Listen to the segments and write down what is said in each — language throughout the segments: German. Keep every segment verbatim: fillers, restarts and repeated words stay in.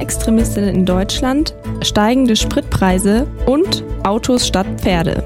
Klimaextremistinnen in Deutschland, steigende Spritpreise und Autos statt Pferde.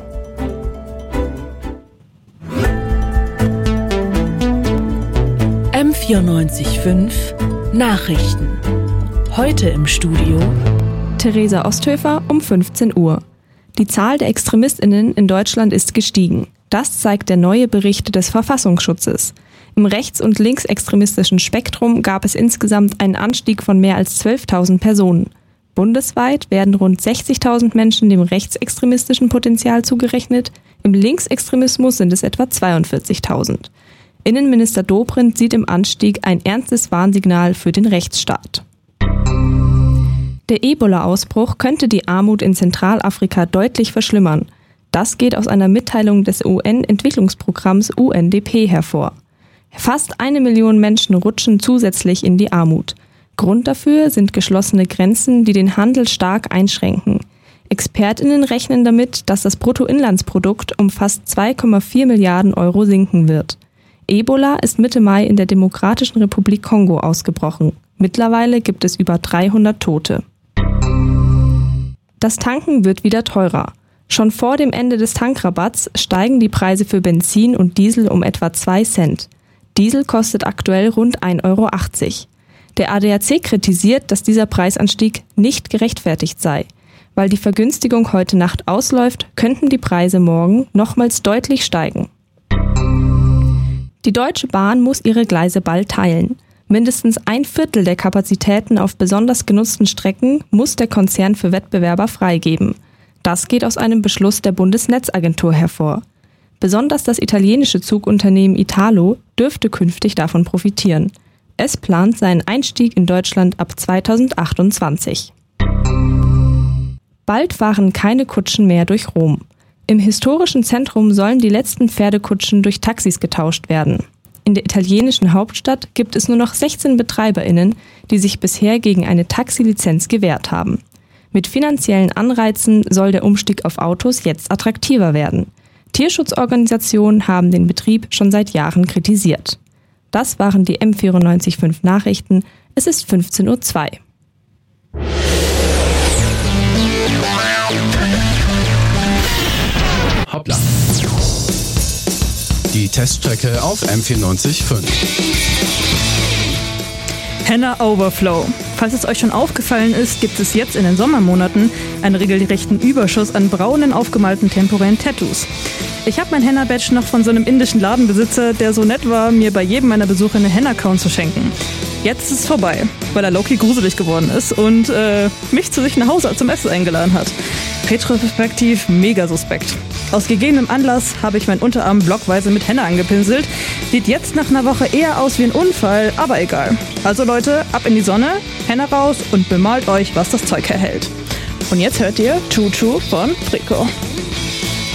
M vierundneunzig Komma fünf Nachrichten. Heute im Studio Theresa Osthöfer um fünfzehn Uhr. Die Zahl der ExtremistInnen in Deutschland ist gestiegen. Das zeigt der neue Bericht des Verfassungsschutzes. Im rechts- und linksextremistischen Spektrum gab es insgesamt einen Anstieg von mehr als zwölftausend Personen. Bundesweit werden rund sechzigtausend Menschen dem rechtsextremistischen Potenzial zugerechnet. Im Linksextremismus sind es etwa zweiundvierzigtausend. Innenminister Dobrindt sieht im Anstieg ein ernstes Warnsignal für den Rechtsstaat. Der Ebola-Ausbruch könnte die Armut in Zentralafrika deutlich verschlimmern. Das geht aus einer Mitteilung des U N-Entwicklungsprogramms U N D P hervor. Fast eine Million Menschen rutschen zusätzlich in die Armut. Grund dafür sind geschlossene Grenzen, die den Handel stark einschränken. ExpertInnen rechnen damit, dass das Bruttoinlandsprodukt um fast zwei Komma vier Milliarden Euro sinken wird. Ebola ist Mitte Mai in der Demokratischen Republik Kongo ausgebrochen. Mittlerweile gibt es über dreihundert Tote. Das Tanken wird wieder teurer. Schon vor dem Ende des Tankrabatts steigen die Preise für Benzin und Diesel um etwa zwei Cent. Diesel kostet aktuell rund ein Euro achtzig. Der A D A C kritisiert, dass dieser Preisanstieg nicht gerechtfertigt sei. Weil die Vergünstigung heute Nacht ausläuft, könnten die Preise morgen nochmals deutlich steigen. Die Deutsche Bahn muss ihre Gleise bald teilen. Mindestens ein Viertel der Kapazitäten auf besonders genutzten Strecken muss der Konzern für Wettbewerber freigeben. Das geht aus einem Beschluss der Bundesnetzagentur hervor. Besonders das italienische Zugunternehmen Italo dürfte künftig davon profitieren. Es plant seinen Einstieg in Deutschland ab zweitausendachtundzwanzig. Bald fahren keine Kutschen mehr durch Rom. Im historischen Zentrum sollen die letzten Pferdekutschen durch Taxis getauscht werden. In der italienischen Hauptstadt gibt es nur noch sechzehn BetreiberInnen, die sich bisher gegen eine Taxilizenz gewehrt haben. Mit finanziellen Anreizen soll der Umstieg auf Autos jetzt attraktiver werden. Tierschutzorganisationen haben den Betrieb schon seit Jahren kritisiert. Das waren die M vierundneunzig Komma fünf Nachrichten. Es ist fünfzehn Uhr zwei. Hoppla. Die Teststrecke auf M vierundneunzig Komma fünf. Henna Overflow. Falls es euch schon aufgefallen ist, gibt es jetzt in den Sommermonaten einen regelrechten Überschuss an braunen, aufgemalten temporären Tattoos. Ich habe mein Henna-Badge noch von so einem indischen Ladenbesitzer, der so nett war, mir bei jedem meiner Besuche eine Henna-Crown zu schenken. Jetzt ist es vorbei, weil er low-key gruselig geworden ist und äh, mich zu sich nach Hause zum Essen eingeladen hat. Retrospektiv mega suspekt. Aus gegebenem Anlass habe ich meinen Unterarm blockweise mit Henna angepinselt. Sieht jetzt nach einer Woche eher aus wie ein Unfall, aber egal. Also Leute, ab in die Sonne, Henna raus und bemalt euch, was das Zeug erhält. Und jetzt hört ihr Choo Choo von Frico.